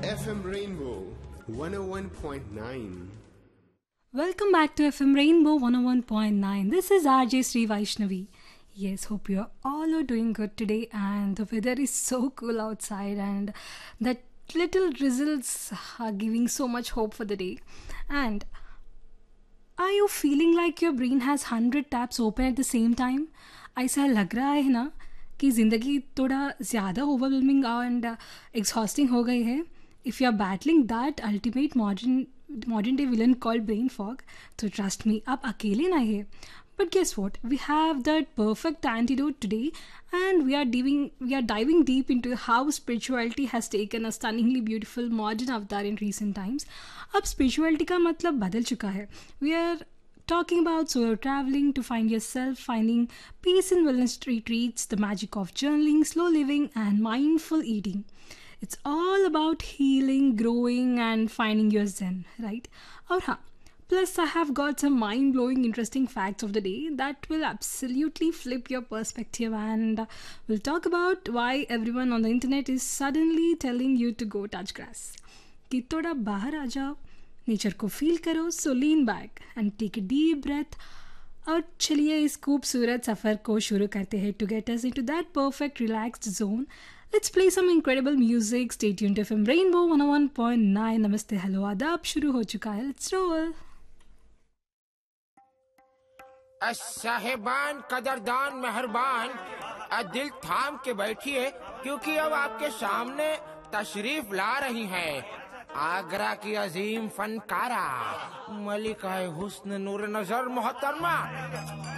FM Rainbow 101.9. Welcome back to FM Rainbow 101.9. This is RJ Sri Vaishnavi. Yes, hope you all are doing good today, and the weather is so cool outside, and that little drizzles are giving so much hope for the day. And are you feeling like your brain has 100 tabs open at the same time? ऐसा लग रहा है ना कि ज़िंदगी थोड़ा ज़्यादा overwhelming and exhausting हो गई है. If you are battling that ultimate modern day villain called brain fog, so trust me, आप अकेले नहीं है. But guess what? We have that perfect antidote today, and we are diving deep into how spirituality has taken a stunningly beautiful modern avatar in recent times. अब spirituality का मतलब बदल चुका है. We are talking about solo traveling to find yourself, finding peace in wellness retreats, the magic of journaling, slow living, and mindful eating. It's all about healing, growing, and finding your zen, right? और हाँ, plus I have got some mind-blowing interesting facts of the day that will absolutely flip your perspective, and we'll talk about why everyone on the internet is suddenly telling you to go touch grass. कि थोड़ा बाहर आ जाओ, nature को feel करो, so lean back and take a deep breath. और चलिए इस खूबसूरत सफ़र को शुरू करते हैं. To get us into that perfect relaxed zone, let's play some incredible music. Stay tuned to FM Rainbow 101.9. नमस्ते, हेलो, आदाब शुरू हो चुका है. Let's roll. साहेबान, कदरदान, मेहरबान, दिल थाम के बैठिए, क्योंकि अब आपके सामने तशरीफ ला रही हैं आगरा की अजीम फनकारा मलिका हुस्न नूर नजर मोहतरमा